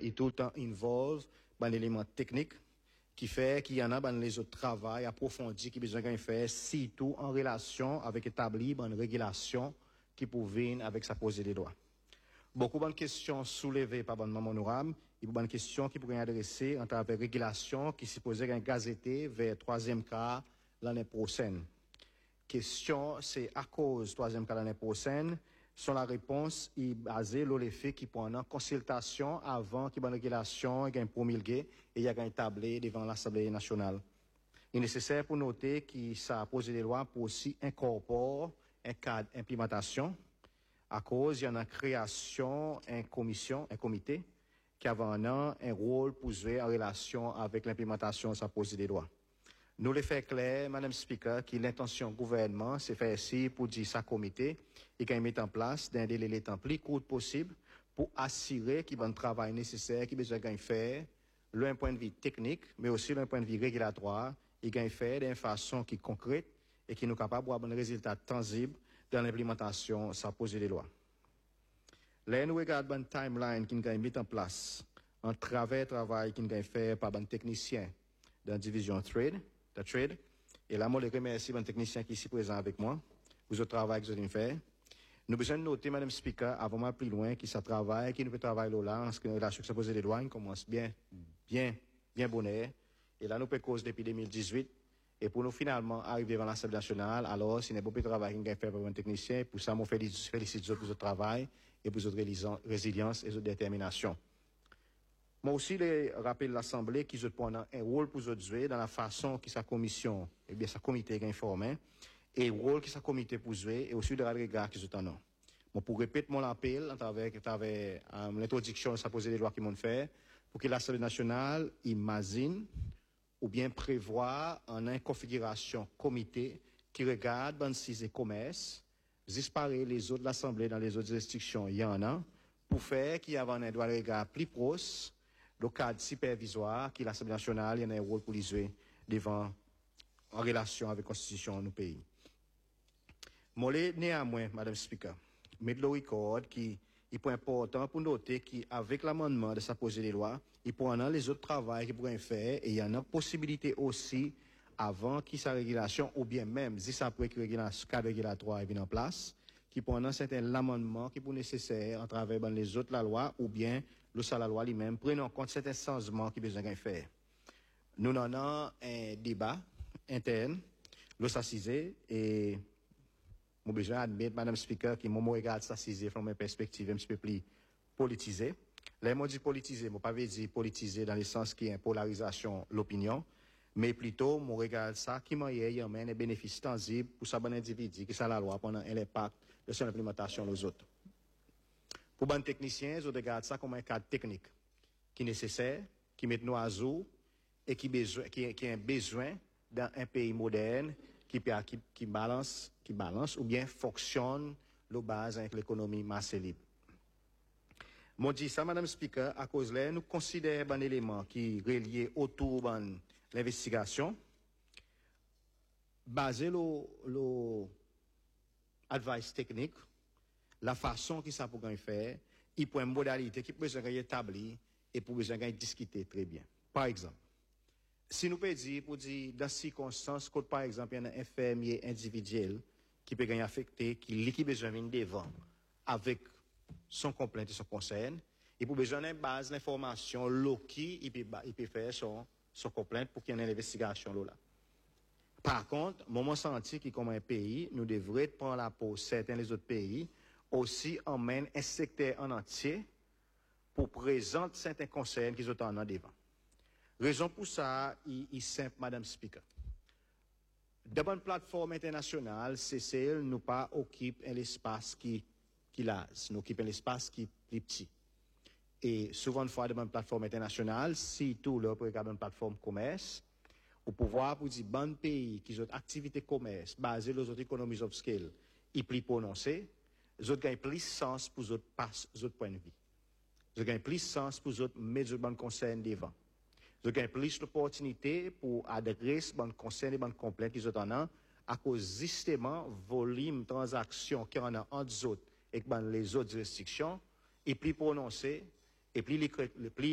est tout le temps involve dans l'élément technique qui fait qu'il y en a dans les autres travail approfondi qui besoin de faire, surtout en relation avec établir une régulation qui pouvait avec sa posée des droits. Beaucoup de questions soulevées par Mme honorable, et beaucoup de questions qui pourraient adresser en travers régulation qui supposait un gazetté vers troisième cas l'année prochaine. Question, c'est à cause troisième cas l'année prochaine, sont la réponse est basée sur les faits qui prennent en consultation avant qu'il y ait une régulation et promulguée et il y a un établi devant l'Assemblée nationale. Il est nécessaire pour noter que ça a posé des lois pour aussi incorporer un cadre d'implémentation. À cause, il y a une création, une commission, un comité qui a un rôle pour jouer en relation avec l'implémentation de sa posée des lois. Nous les faisons clair, Madame Speaker, que l'intention du gouvernement, c'est faire ici pour dire sa comité et qu'il met en place d'un délai le temps plus court possible pour assurer qu'il y a un travail nécessaire qu'il besoin de faire, d'un point de vue technique, mais aussi d'un point de vue régulatoire, et qu'il faire d'une façon qui est concrète et qui nous capable d'avoir un résultat tangible dans l'implémentation de sa posée des lois. Là, nous regardons une timeline qui nous a mis en place, un travail qui nous a fait par un technicien dans la division trade. Et là, moi, je remercie les techniciens qui sont ici présents avec moi pour le travail que vous avez fait. Nous avons besoin de noter, Madame Speaker, avant de plus loin, qui ça travaille, qui nous peut travailler là, en ce que la chose posée des douanes commence bien bonnet. Et là, nous peut cause depuis 2018. Et pour nous finalement arriver à l'Assemblée nationale, alors, c'est un beau travail qu'on a fait par un technicien. Pour ça, je félicite pour votre travail et pour votre résilience et votre détermination. Moi aussi, je rappelle l'Assemblée qui prend un rôle pour jouer dans la façon que sa commission, eh bien, sa comité est informé, et le rôle que sa comité pour jouer, et aussi de regard qui en ont. Bon, pour répéter mon appel, à travers l'introduction de sa posée des lois qui m'ont fait, pour que l'Assemblée nationale imagine, ou bien prévoit une configuration comité qui regarde dans ces commerces, disparaît les autres de l'Assemblée dans les autres juridictions, il y en a, pour faire qu'il y ait un droit de regard plus proche, le cadre supervisoire, qui l'Assemblée nationale, il y a un rôle pour les jouer devant, en relation avec la Constitution de nos pays. Moi, néanmoins, Madame Speaker, mettre le record qui est important pour noter qu'avec l'amendement de sa posée des lois, il prend les autres travaux qu'il pourrait faire et il y en a possibilité aussi avant qu'il sa régulation ou bien même si ça peut que le cadre régulatoire est mis en place, qui prend certains amendements qui sont nécessaires en travers les autres la loi ou bien la loi lui-même, prenant en compte certains changements qui besoin de faire. Nous en avons un débat interne, l'assisé et mon besoin d'admettre, Madame Speaker, que mon regarde s'assiser from une perspective un petit peu plus politisée. Là, moi, dit politisé, moi, pas dire politisé dans le sens qui est une polarisation l'opinion, mais plutôt, mon regarde ça, qui m'a y amène un bénéfice tangible pour ça, bon individu, qui ça la loi pendant l'impact de son implémentation aux autres. Pour les techniciens, je regarde ça comme un cadre technique, qui est nécessaire, qui met nous à jour, et qui a un besoin dans un pays moderne, qui balance, ou bien fonctionne, le base avec l'économie masse libre. Moi, dis ça, Madame Speaker, à cause de là, nous considérons un élément qui est relié autour de l'investigation, basé le advice technique, la façon qui ça pourrait faire, il peut une modalité qui peut être établie et pour besoin de discuter très bien. Par exemple, si nous pouvons dire, pour dire, dans ces circonstances, quand par exemple, il y a un infirmier individuel qui peut gagner affecté, qui besoin de devant avec son complainte et son concern, et pour besoin d'une base d'information, il peut faire son complainte pour qu'il y ait une investigation là. Par contre, moment senti qui comme un pays, nous devrions prendre la pause, certains des autres pays, aussi emmènent un secteur en entier pour présenter certains concerns qu'ils ont en devant. Raison pour ça, il est simple, Madame Speaker. Dans une plateforme internationale, CCL nous pas occupe un espace qui lase, nous occupe un espace qui est plus petit. Et souvent, une fois dans une plateforme internationale, si tout le peut une plateforme commerce, au pouvoir pour dire bon pays qui ont activité commerce basée sur les autres économies of scale, ils plus prononcés, ils ont gagné plus sens pour les autres points de vue. Ils ont gagné plus sens pour les autres mesures de concern devant. Ils ont gagné plus d'opportunités pour adresser les concerns et les complaintes qu'ils ont en à cause justement volume transactions qu'il y en a entre les autres et les autres juridictions est plus prononcé et plus